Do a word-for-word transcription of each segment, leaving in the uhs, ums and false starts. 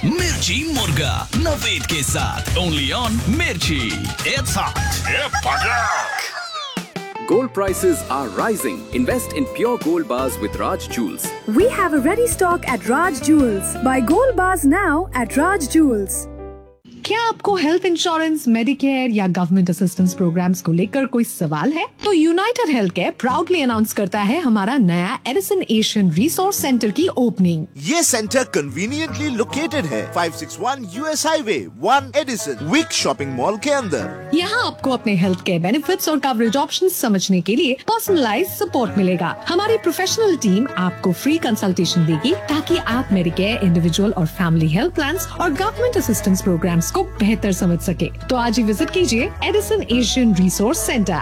मिर्ची मुर्गा नवेद के साथ ओनली ऑन मिर्ची। It's hot. Gold prices are rising. Invest in pure gold bars with Raj Jewels. We have a ready stock at Raj Jewels. Buy gold bars now at Raj Jewels. क्या आपको health insurance, Medicare या government assistance programmes को लेकर कोई सवाल है? तो United health care proudly announce करता है हमारा नया एडिसन एशियन रिसोर्स सेंटर की ओपनिंग। ये सेंटर कन्वीनियंटली लोकेटेड है five six one US highway one Edison week shopping mall के अंदर। यहाँ आपको अपने हेल्थ केयर बेनिफिट्स और कवरेज ऑप्शंस समझने के लिए पर्सनलाइज्ड सपोर्ट मिलेगा। हमारी प्रोफेशनल टीम आपको फ्री कंसल्टेशन देगी ताकि आप मेडिकेयर, इंडिविजुअल और फैमिली हेल्थ प्लान्स और गवर्नमेंट असिस्टेंस प्रोग्राम्स को बेहतर समझ सके। तो आज ही विजिट कीजिए Edison Asian resource centre.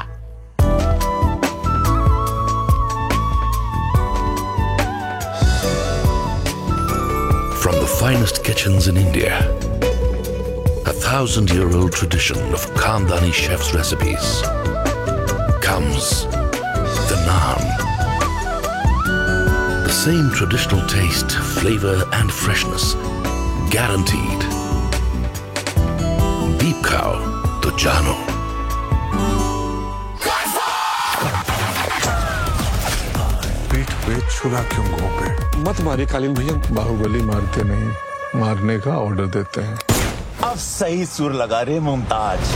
From the finest kitchens in India, a thousand-year-old tradition of Khandani chefs' recipes, comes the naan. The same traditional taste, flavor and freshness, guaranteed. Deep Cow, to jano. पीठ पे छुरा क्यों घोंपे? मत मारिए कालीन भैया, बाहुबली मारते नहीं, मारने का ऑर्डर देते हैं। अब सही सुर लगा रहे मुमताज।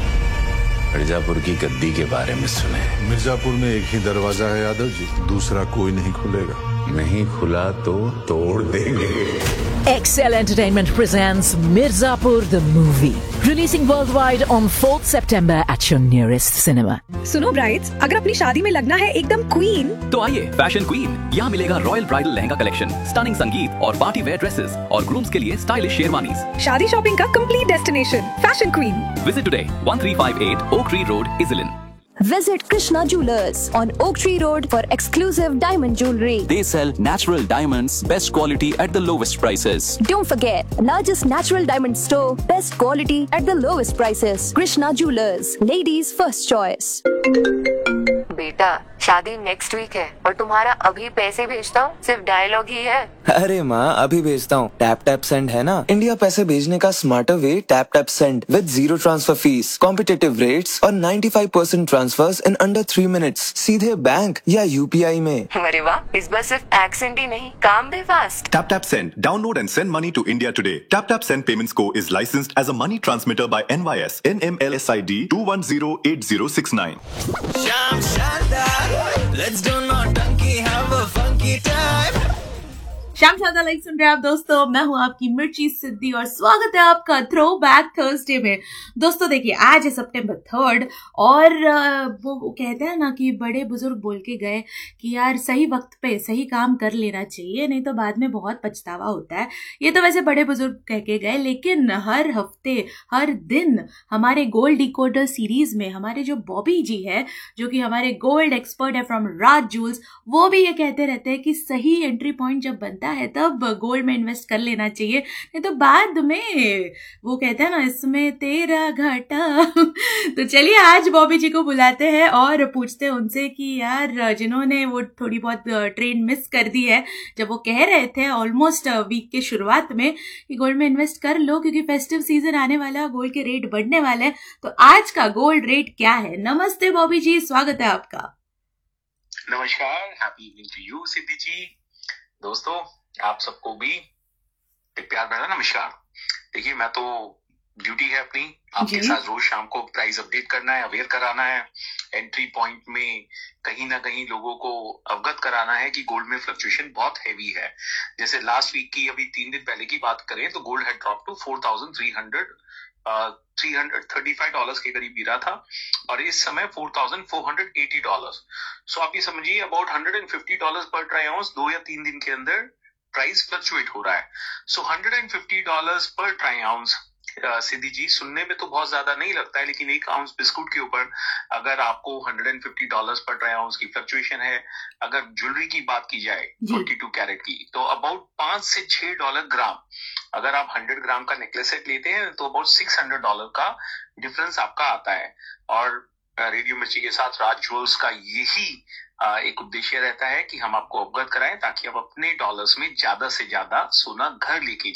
मिर्जापुर की गद्दी के बारे में सुने। मिर्जापुर में एक ही दरवाजा है यादव जी, दूसरा कोई नहीं खुलेगा। नहीं खुला तो तोड़ देंगे। Excel Entertainment presents Mirzapur the movie, releasing worldwide on fourth September at your nearest cinema. सुनो ब्राइड्स, अगर अपनी शादी में लगना है एकदम क्वीन, तो आइए फैशन क्वीन। यहाँ मिलेगा royal bridal lehenga collection, stunning संगीत और पार्टी वेयर ड्रेसेस और ग्रूम्स के लिए स्टाइलिश शेरवानीज। शादी शॉपिंग का complete destination fashion queen. Visit today one three five eight Oak Tree Road, Iselin. Visit Krishna Jewelers on Oak Tree Road for exclusive diamond jewelry. They sell natural diamonds, best quality at the lowest prices. Don't forget, largest natural diamond store, best quality at the lowest prices. Krishna Jewelers, ladies' first choice. बेटा, शादी next week है और तुम्हारा अभी पैसे भेजता हूँ सिर्फ डायलॉग ही है। अरे माँ, अभी भेजता हूँ। टैप टैप सेंड है ना, इंडिया पैसे भेजने का smarter way. Tap tap send with zero transfer fees, competitive rates और ninety five percent transverse in under three minutes, सीधे बैंक या यूपीआई में। अरे वाह, इस बार सिर्फ एक्सेंट ही नहीं, काम भी fast. Tap Tap Send. Download and send money to India today. Tap Tap Send Payments Co is licensed as a money transmitter by N Y S N M L S I D two one zero eight zero six nine. Sham Shanda, let's do naughty, have a funky time. शाम शादा like सुन रहे हैं आप दोस्तों, मैं हूं आपकी मिर्ची सिद्धि और स्वागत है आपका थ्रो बैक थर्सडे में। दोस्तों देखिए, आज है सितंबर थर्ड और वो कहते हैं ना कि बड़े बुजुर्ग बोल के गए कि यार सही वक्त पे सही काम कर लेना चाहिए, नहीं तो बाद में बहुत पछतावा होता है। ये तो वैसे बड़े बुजुर्ग कह के गए, लेकिन हर हफ्ते हर दिन हमारे गोल्ड डिकोडर सीरीज में हमारे जो बॉबी जी है, जो कि हमारे गोल्ड एक्सपर्ट है फ्रॉम राज जूल्स, वो भी ये कहते रहते हैं कि सही एंट्री पॉइंट जब बनता है तब गोल्ड में इन्वेस्ट कर लेना चाहिए, नहीं तो बाद में वो कहते हैं ना इसमें तेरा घाटा। तो चलिए आज बॉबी जी को बुलाते हैं और पूछते हैं उनसे कि यार जिन्होंने वो थोड़ी बहुत ट्रेन मिस कर दी है, जब वो कह रहे थे ऑलमोस्ट वीक के शुरुआत में कि गोल्ड में इन्वेस्ट कर लो क्योंकि फेस्टिव सीजन आने वाला है, गोल्ड के रेट बढ़ने वाले हैं, तो आज का गोल्ड रेट क्या है? नमस्ते बॉबी जी, स्वागत है आपका। नमस्कार, हैप्पी इवनिंग टू यू सिद्धि जी। दोस्तों आप सबको भी एक प्यार भरा नमस्कार। देखिए, मैं तो ड्यूटी है अपनी आपके साथ रोज शाम को प्राइस अपडेट करना है, अवेयर कराना है, एंट्री पॉइंट में कहीं ना कहीं लोगों को अवगत कराना है कि गोल्ड में फ्लक्चुएशन बहुत हैवी है। जैसे लास्ट वीक की अभी तीन दिन पहले की बात करें तो gold had drop to four thousand three hundred three hundred thirty five dollar के करीब गिरा था और इस समय four thousand four hundred eighty dollar. सो आप ये समझिए अबाउट हंड्रेड फिफ्टी डॉलर पर ट्राई आउंस दो या तीन दिन के अंदर प्राइस फ्लक्चुएट हो रहा है। सो हंड्रेड फिफ्टी डॉलर पर ट्राई आउंस सिद्धि जी सुनने में तो बहुत ज्यादा नहीं लगता है, लेकिन एक आउंस बिस्कुट के ऊपर अगर आपको हंड्रेड फिफ्टी डॉलर पर ट्राई आउंस की फ्लक्चुएशन है, अगर ज्वेलरी की बात की जाए ट्वेंटी टू कैरेट की, तो अबाउट पांच से छह डॉलर ग्राम। अगर आप हंड्रेड ग्राम का नेकलेस सेट लेते हैं तो अबाउट सिक्स हंड्रेड डॉलर का डिफरेंस आपका आता है। और रेडियो मिर्ची के साथ राज ज्वेल्स का यही एक उद्देश्य रहता है कि हम आपको अवगत कराएं ताकि आप अपने डॉलर्स में ज्यादा से ज्यादा सोना घर लेके